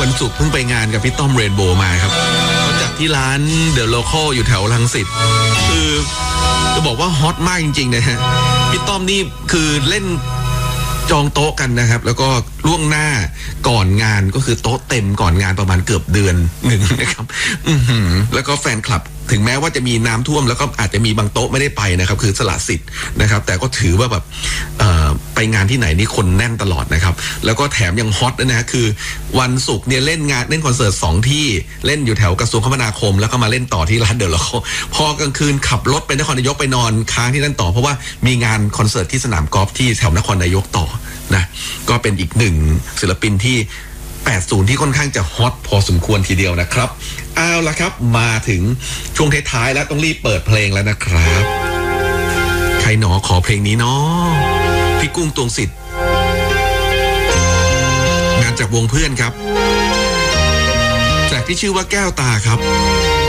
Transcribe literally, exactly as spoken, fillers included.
วันศุกร์เพิ่งไปงานกับพี่ต้อมเรนโบว์มาครับเขาจัดที่ร้านเดอะโลคอลอยู่แถวรังสิตคือจะบอกว่าฮอตมากจริงๆนะฮะพี่ต้อมนี่คือเล่นจองโต๊ะกันนะครับแล้วก็ล่วงหน้าก่อนงานก็คือโต๊ะเต็มก่อนงานประมาณเกือบเดือนหนึ่งนะครับอือหือแล้วก็แฟนคลับถึงแม้ว่าจะมีน้ำท่วมแล้วก็อาจจะมีบางโต๊ะไม่ได้ไปนะครับคือสละสิทธิ์นะครับแต่ก็ถือว่าแบบไปงานที่ไหนนี่คนแน่นตลอดนะครับแล้วก็แถมยังฮอตนะฮะคือวันศุกร์เนี่ยเล่นงานเล่นคอนเสิร์ตสองที่เล่นอยู่แถวกระทรวงคมนาคมแล้วก็มาเล่นต่อที่ร้านเดอะโลคอลพอกลางคืนขับรถไปนครนายกไปนอนค้างที่นั่นต่อเพราะว่ามีงานคอนเสิร์ตที่สนามกอล์ฟที่แถวนครนายกต่อนะก็เป็นอีกหนึ่งศิลปินที่แปดสิบที่ค่อนข้างจะฮอตพอสมควรทีเดียวนะครับเอาละครับมาถึงช่วงท้ายๆแล้วต้องรีบเปิดเพลงแล้วนะครับใครหนอขอเพลงนี้เนาะพี่กุ้งตวงสิทธิ์งานจากวงเพื่อนครับจากที่ชื่อว่าแก้วตาครับ